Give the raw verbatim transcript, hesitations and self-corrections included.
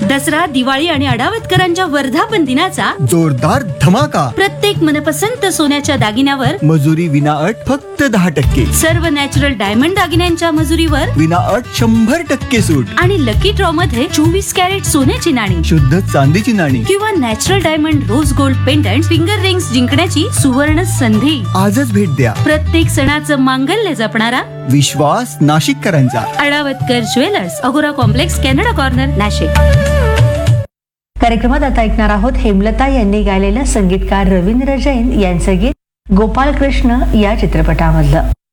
दसरा, दिवाळी आणि अडावतकरांच्या वर्धापन दिनाचा जोरदार धमाका. प्रत्येक मनपसंत सोन्याच्या दागिन्यावर मजुरी विना अट फक्त दहा टक्के. सर्व नॅचरल डायमंड दागिन्यांच्या मजुरीवर विना अट शंभर टक्के सूट. आणि लकी ड्रॉ मध्ये चोवीस कॅरेट सोन्याची नाणी शुद्ध चांदीची नाणी किंवा natural diamond rose gold pendant finger rings जिंकण्याची सुवर्ण संधी. आजच भेट द्या. प्रत्येक सणाचं मांगल्य जपणारा विश्वास नाशिककरांचा. अडावतकर ज्वेलर्स, अगोरा कॉम्प्लेक्स, कॅनडा कॉर्नर, नाशिक. कार्यक्रमात आता ऐकणार आहोत हेमलता यांनी गायलेलं संगीतकार रवींद्र जैन यांचं गीत गोपाळ कृष्ण या चित्रपटामधलं.